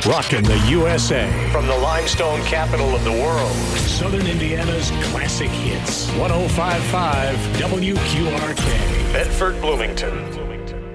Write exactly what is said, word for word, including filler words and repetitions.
Rocking the U S A. From the limestone capital of the world. Southern Indiana's classic hits. one oh five point five W Q R K. Bedford, Bloomington.